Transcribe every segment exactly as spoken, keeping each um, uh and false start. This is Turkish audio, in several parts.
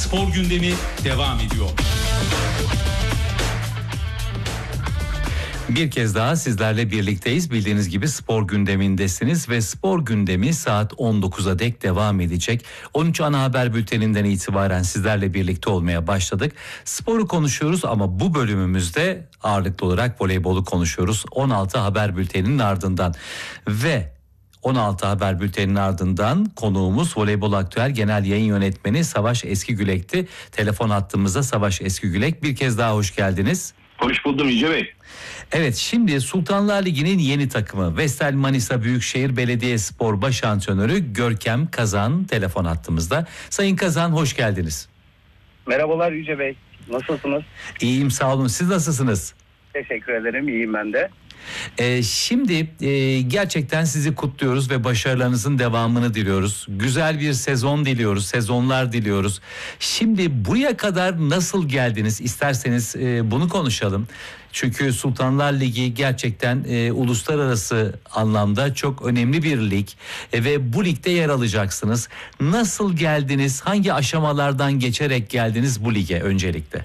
Spor gündemi devam ediyor. Bir kez daha sizlerle birlikteyiz. Bildiğiniz gibi spor gündemindesiniz ve spor gündemi saat on dokuza dek devam edecek. on üç ana haber bülteninden itibaren sizlerle birlikte olmaya başladık. Sporu konuşuyoruz ama bu bölümümüzde ağırlıklı olarak voleybolu konuşuyoruz. on altı haber bülteninin ardından ve on altı haber bülteninin ardından konuğumuz Voleybol Aktüel Genel Yayın Yönetmeni Savaş Eskigülek'ti. Telefon hattımızda Savaş Eskigülek. Bir kez daha hoş geldiniz. Hoş buldum Yüce Bey. Evet, şimdi Sultanlar Ligi'nin yeni takımı Vestel Manisa Büyükşehir Belediyespor Baş Antrenörü Görkem Kazan telefon hattımızda. Sayın Kazan, hoş geldiniz. Merhabalar Yüce Bey. Nasılsınız? İyiyim, sağ olun. Siz nasılsınız? Teşekkür ederim. İyiyim ben de. Ee, şimdi e, gerçekten sizi kutluyoruz ve başarılarınızın devamını diliyoruz. Güzel bir sezon diliyoruz, sezonlar diliyoruz. Şimdi buraya kadar nasıl geldiniz? İsterseniz e, bunu konuşalım. Çünkü Sultanlar Ligi gerçekten e, uluslararası anlamda çok önemli bir lig e, ve bu ligde yer alacaksınız. Nasıl geldiniz? Hangi aşamalardan geçerek geldiniz bu lige öncelikle?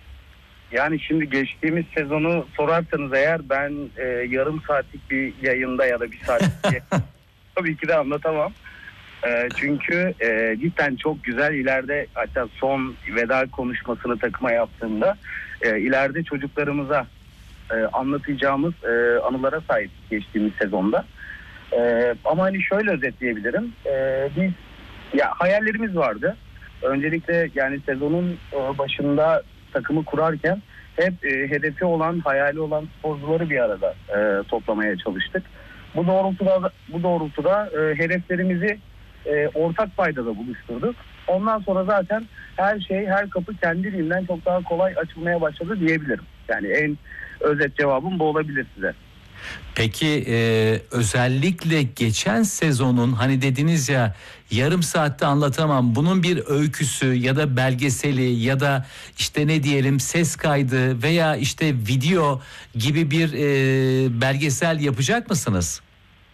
Yani şimdi geçtiğimiz sezonu sorarsanız eğer ben e, yarım saatlik bir yayında ya da bir saatlik bir tabii ki de anlatamam. E, çünkü e, cidden çok güzel, ileride hatta son veda konuşmasını takıma yaptığımda e, ileride çocuklarımıza e, anlatacağımız e, anılara sahip geçtiğimiz sezonda. E, ama hani şöyle özetleyebilirim. E, biz ya hayallerimiz vardı. Öncelikle yani sezonun e, başında takımı kurarken hep e, hedefi olan, hayali olan sporcuları bir arada e, toplamaya çalıştık. Bu doğrultuda bu doğrultuda e, hedeflerimizi e, ortak paydada buluşturduk. Ondan sonra zaten her şey, her kapı kendiliğinden çok daha kolay açılmaya başladı diyebilirim. Yani en özet cevabım bu olabilir size. Peki e, özellikle geçen sezonun hani dediniz ya yarım saatte anlatamam, bunun bir öyküsü ya da belgeseli ya da işte ne diyelim ses kaydı veya işte video gibi bir e, belgesel yapacak mısınız?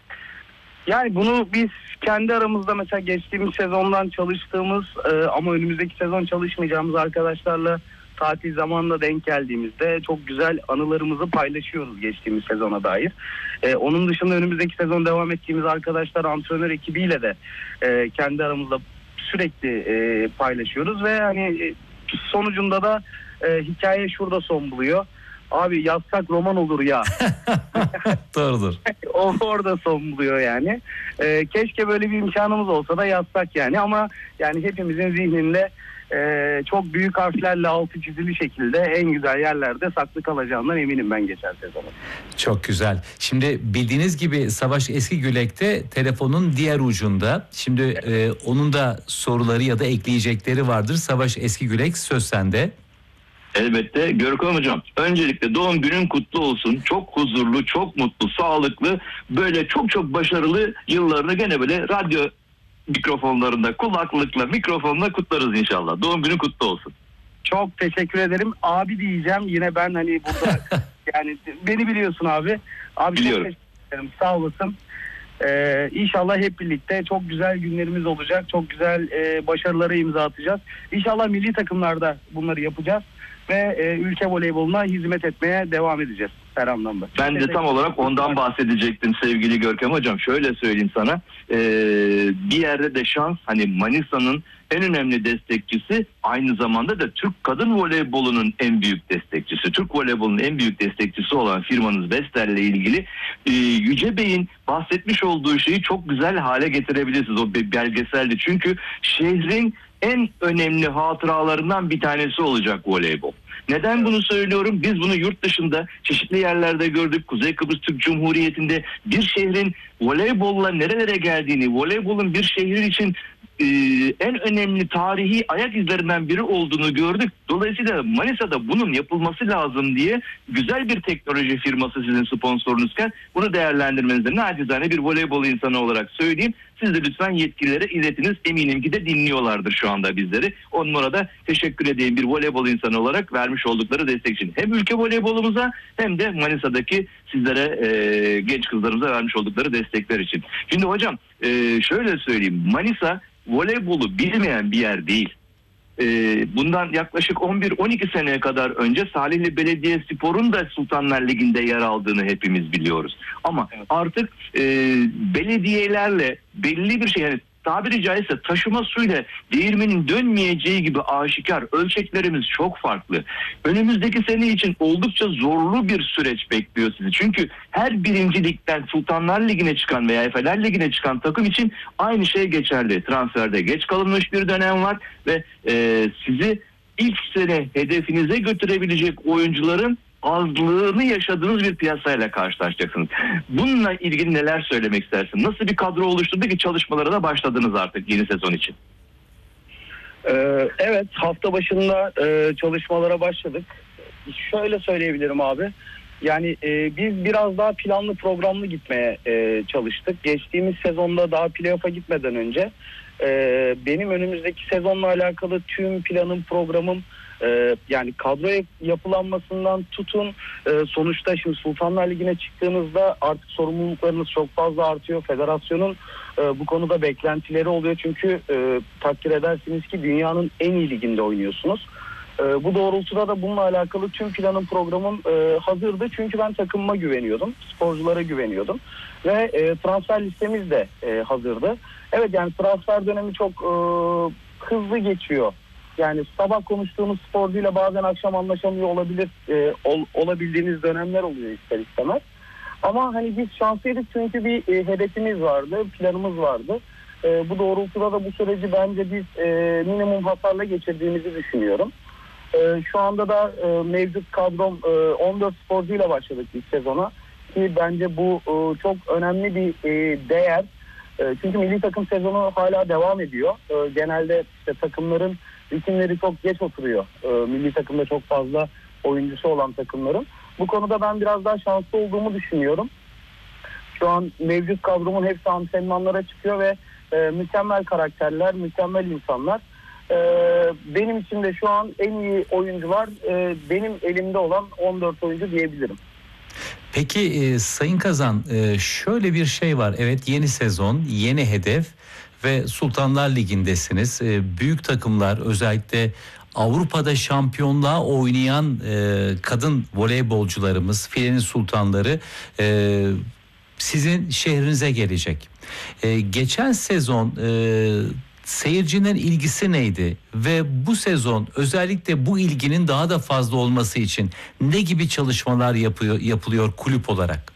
Yani bunu biz kendi aramızda mesela geçtiğimiz sezondan çalıştığımız e, ama önümüzdeki sezon çalışmayacağımız arkadaşlarla tatil zamanla denk geldiğimizde çok güzel anılarımızı paylaşıyoruz geçtiğimiz sezona dair. Ee, onun dışında önümüzdeki sezon devam ettiğimiz arkadaşlar, antrenör ekibiyle de e, kendi aramızda sürekli e, paylaşıyoruz ve hani e, sonucunda da e, hikaye şurada son buluyor. Abi yazsak roman olur ya. Doğrudur. O orada son buluyor yani. E, keşke böyle bir imkanımız olsa da yazsak yani, ama yani hepimizin zihninde Ee, çok büyük harflerle altı çizili şekilde en güzel yerlerde saklı kalacağından eminim ben geçen sezonu. Çok güzel. Şimdi bildiğiniz gibi Savaş Eskigülek de telefonun diğer ucunda. Şimdi e, onun da soruları ya da ekleyecekleri vardır. Savaş Eskigülek, söz sende. Elbette Görkem Hocam. Öncelikle doğum günün kutlu olsun. Çok huzurlu, çok mutlu, sağlıklı, böyle çok çok başarılı yıllarını gene böyle radyo mikrofonlarında, kulaklıkla, mikrofonla kutlarız inşallah. Doğum günü kutlu olsun. Çok teşekkür ederim. Abi diyeceğim yine ben hani burada yani beni biliyorsun abi. Abi Biliyorum. Çok teşekkür ederim. Sağ olasın. Ee, İnşallah hep birlikte çok güzel günlerimiz olacak. Çok güzel e, başarılara imza atacağız. İnşallah milli takımlarda bunları yapacağız ve e, ülke voleyboluna hizmet etmeye devam edeceğiz her anlamda. Ben de tam olarak ondan bahsedecektim sevgili Görkem Hocam. Şöyle söyleyeyim sana. Ee, bir yerde de şans, hani Manisa'nın en önemli destekçisi, aynı zamanda da Türk kadın voleybolunun en büyük destekçisi. Türk voleybolunun en büyük destekçisi olan firmanız Vestel'le ilgili e, Yüce Bey'in bahsetmiş olduğu şeyi çok güzel hale getirebilirsiniz. O belgeselde. Çünkü şehrin en önemli hatıralarından bir tanesi olacak voleybol. Neden bunu söylüyorum? Biz bunu yurt dışında çeşitli yerlerde gördük. Kuzey Kıbrıs Türk Cumhuriyeti'nde bir şehrin voleybolla nerelere geldiğini, voleybolun bir şehir için e, en önemli tarihi ayak izlerinden biri olduğunu gördük. Dolayısıyla Manisa'da bunun yapılması lazım diye güzel bir teknoloji firması sizin sponsorunuzken bunu değerlendirmenizde nacizane bir voleybol insanı olarak söyleyeyim. Siz de lütfen yetkililere iletiniz. Eminim ki de dinliyorlardır şu anda bizleri. Onlara da teşekkür edeyim bir voleybol insanı olarak vermiş oldukları destek için. Hem ülke voleybolumuza hem de Manisa'daki sizlere e, genç kızlarımıza vermiş oldukları destekler için. Şimdi hocam e, şöyle söyleyeyim. Manisa voleybolu bilmeyen bir yer değil. e, bundan yaklaşık on bir on iki seneye kadar önce Salihli Belediyespor'un da Sultanlar Ligi'nde yer aldığını hepimiz biliyoruz. Ama artık e, belediyelerle belli bir şey, yani tabiri caizse taşıma suyla değirmenin dönmeyeceği gibi aşikar, ölçeklerimiz çok farklı. Önümüzdeki sene için oldukça zorlu bir süreç bekliyor sizi. Çünkü her birinci ligden Sultanlar Ligi'ne çıkan veya Efeler Ligi'ne çıkan takım için aynı şey geçerli. Transferde geç kalınmış bir dönem var ve e, sizi ilk sene hedefinize götürebilecek oyuncuların azlığını yaşadığınız bir piyasayla karşılaşacaksınız. Bununla ilgili neler söylemek istersin? Nasıl bir kadro oluşturdu ki çalışmalara da başladınız artık yeni sezon için? Ee, evet, hafta başında e, çalışmalara başladık. Şöyle söyleyebilirim abi. Yani e, biz biraz daha planlı programlı gitmeye e, çalıştık. Geçtiğimiz sezonda daha playoff'a gitmeden önce e, benim önümüzdeki sezonla alakalı tüm planım, programım, Ee, yani kadro yapılanmasından tutun, e, sonuçta şimdi Sultanlar Ligi'ne çıktığınızda artık sorumluluklarınız çok fazla artıyor. Federasyonun e, bu konuda beklentileri oluyor çünkü e, takdir edersiniz ki dünyanın en iyi liginde oynuyorsunuz. E, bu doğrultuda da bununla alakalı tüm planım, programım e, hazırdı çünkü ben takımıma güveniyordum, sporculara güveniyordum ve e, transfer listemiz de e, hazırdı. Evet, yani transfer dönemi çok e, hızlı geçiyor. Yani sabah konuştuğumuz sporcuyla bazen akşam anlaşamıyor olabilir, e, ol, olabildiğiniz dönemler oluyor ister istemez. Ama hani biz şanslıydık çünkü bir e, hedefimiz vardı, planımız vardı. E, bu doğrultuda da bu süreci bence biz e, minimum hasarla geçirdiğimizi düşünüyorum. E, şu anda da e, mevcut kadrom e, on dört sporcuyla başladık ilk sezona. Ki bence bu e, çok önemli bir e, değer. E, çünkü milli takım sezonu hala devam ediyor. E, genelde işte takımların ritimleri çok geç oturuyor. E, milli takımda çok fazla oyuncusu olan takımların. Bu konuda ben biraz daha şanslı olduğumu düşünüyorum. Şu an mevcut kadromun hepsi antrenmanlara çıkıyor ve e, mükemmel karakterler, mükemmel insanlar. E, benim için de şu an en iyi oyuncular e, benim elimde olan on dört oyuncu diyebilirim. Peki e, Sayın Kazan, e, şöyle bir şey var. Evet, yeni sezon, yeni hedef ve Sultanlar Ligi'ndesiniz. E, büyük takımlar, özellikle Avrupa'da şampiyonluğa oynayan e, kadın voleybolcularımız, filenin sultanları e, sizin şehrinize gelecek. E, geçen sezon e, seyircinin ilgisi neydi ve bu sezon özellikle bu ilginin daha da fazla olması için ne gibi çalışmalar yapıyor, yapılıyor kulüp olarak?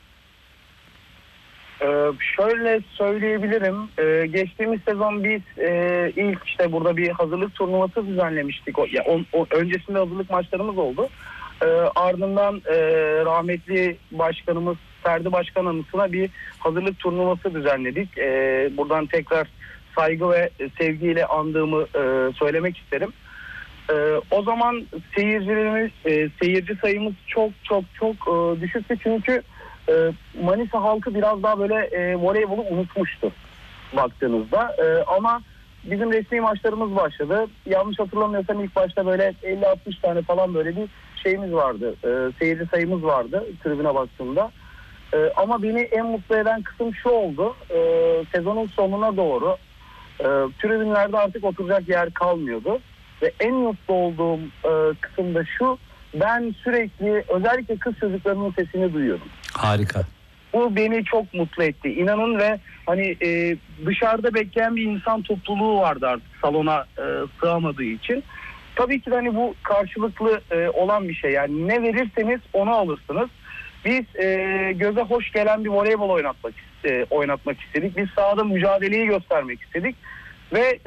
Ee, şöyle söyleyebilirim. Ee, geçtiğimiz sezon biz e, ilk işte burada bir hazırlık turnuvası düzenlemiştik. O, ya, on, o, öncesinde hazırlık maçlarımız oldu. Ee, ardından e, rahmetli başkanımız Ferdi Başkan anısına bir hazırlık turnuvası düzenledik. Ee, buradan tekrar saygı ve sevgiyle andığımı e, söylemek isterim. E, o zaman seyircilerimiz, e, seyirci sayımız çok çok çok e, düşüktü çünkü e, Manisa halkı biraz daha böyle e, voleybolu unutmuştu baktığınızda. E, ama bizim resmi maçlarımız başladı. Yanlış hatırlamıyorsam ilk başta böyle elli altmış tane falan böyle bir şeyimiz vardı. E, seyirci sayımız vardı tribüne baktığımda. E, ama beni en mutlu eden kısım şu oldu. E, sezonun sonuna doğru e, tribünlerde artık oturacak yer kalmıyordu. Ve en mutlu olduğum e, kısım da şu. Ben sürekli özellikle kız çocuklarının sesini duyuyorum. Harika. Bu beni çok mutlu etti. İnanın ve hani e, dışarıda bekleyen bir insan topluluğu vardı artık salona e, sığamadığı için. Tabii ki de hani bu karşılıklı e, olan bir şey. Yani ne verirseniz onu alırsınız. Biz e, göze hoş gelen bir voleybol oynatmak, e, oynatmak istedik. Biz sahada mücadeleyi göstermek istedik. Ve